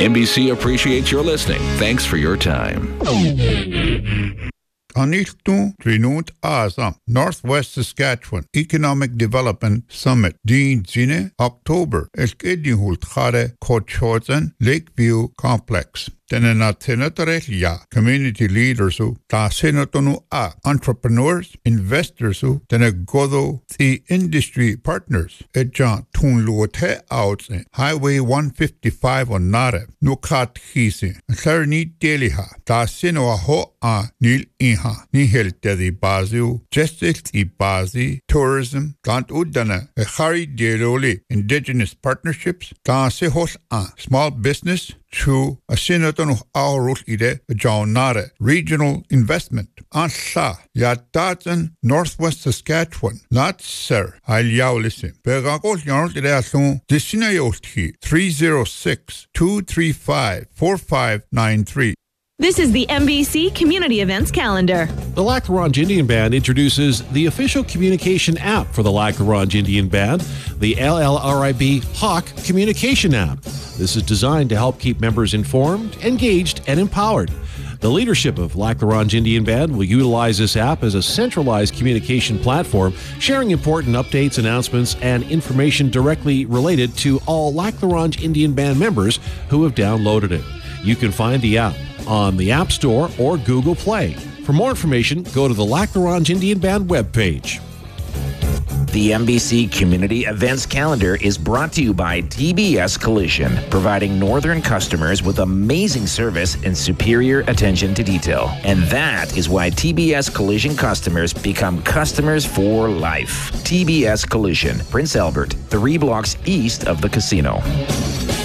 NBC appreciates your listening. Thanks for your time. Aniltu Trinut Azam, Northwest Saskatchewan Economic Development Summit, Dean Zine, October, Elkedihult Khare Kochozen, Lakeview Complex. Tenena Tenatorelia, community leaders who, ta senatonu a, entrepreneurs, investors who, tenegodo, the industry partners, ejan tunluote outs, Highway 155 on Nare, Nukat Hisi, Clarni Deliha, ta seno ho a nil inha, nihel dedi bazu, justice I bazi, tourism, tant udana, a hari deloli, indigenous partnerships, ta sehos a, small business, to a senator aurul ide jaunare regional investment ansa yataten Northwest Saskatchewan not sir aliaulisi begakol yarnul ide asun disinayolti 306-235-4593. This is the NBC Community Events Calendar. The Lac La Ronge Indian Band introduces the official communication app for the Lac La Ronge Indian Band, the LLRIB Hawk Communication App. This is designed to help keep members informed, engaged, and empowered. The leadership of Lac La Ronge Indian Band will utilize this app as a centralized communication platform, sharing important updates, announcements, and information directly related to all Lac La Ronge Indian Band members who have downloaded it. You can find the app on the App Store or Google Play. For more information, go to the Lac La Ronge Indian Band webpage. The NBC Community Events Calendar is brought to you by TBS Collision, providing northern customers with amazing service and superior attention to detail. And that is why TBS Collision customers become customers for life. TBS Collision, Prince Albert, 3 blocks east of the casino.